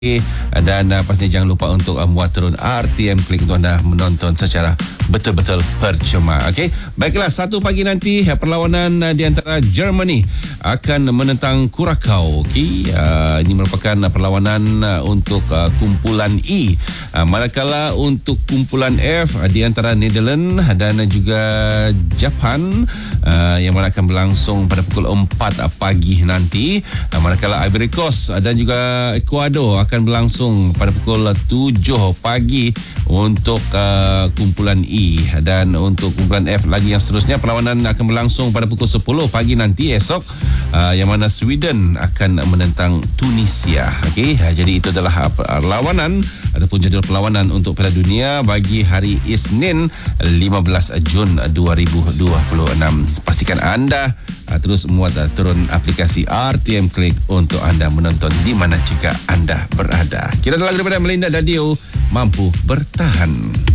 dan pastinya jangan lupa untuk muat turun RTM Klik untuk anda menonton secara betul-betul percuma. Okey, baiklah, 1 pagi nanti perlawanan di antara Germany akan menentang Curacao. Okey, ini merupakan perlawanan untuk kumpulan E. Manakala untuk kumpulan F di antara Netherlands dan juga Japan yang mana akan berlangsung pada pukul 4 pagi nanti. Manakala Ivory Coast dan juga Ecuador akan berlangsung pada pukul 7 pagi untuk kumpulan E, dan untuk kumpulan F lagi yang seterusnya perlawanan akan berlangsung pada pukul 10 pagi nanti esok, yang mana Sweden akan menentang Tunisia. Okey, jadi itu adalah perlawanan ataupun jadual perlawanan untuk Piala Dunia bagi hari Isnin 15 Jun 2026. Pastikan anda terus muat turun aplikasi RTM Klik untuk anda menonton di mana juga anda berada. Kira lagu daripada Melinda Dadio, Mampu Bertahan.